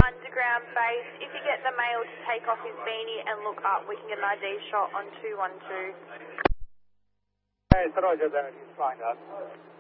underground base. If you get the male to take off his beanie and look up, we can get an ID shot on 212. Hey, it's Roger there, he's flying up.